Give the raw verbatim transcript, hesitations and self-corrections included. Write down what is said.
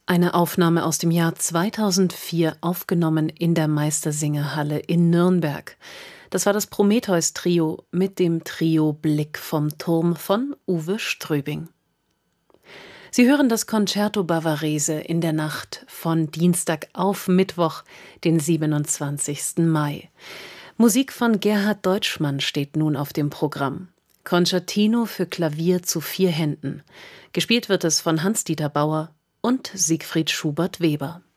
Eine Aufnahme aus dem Jahr zweitausendvier, aufgenommen in der Meistersingerhalle in Nürnberg. Das war das Prometheus-Trio mit dem Trio Blick vom Turm von Uwe Strübing. Sie hören das Concerto Bavarese in der Nacht von Dienstag auf Mittwoch, den siebenundzwanzigsten Mai. Musik von Gerhard Deutschmann steht nun auf dem Programm. Concertino für Klavier zu vier Händen. Gespielt wird es von Hans-Dieter Bauer und Siegfried Schubert-Weber.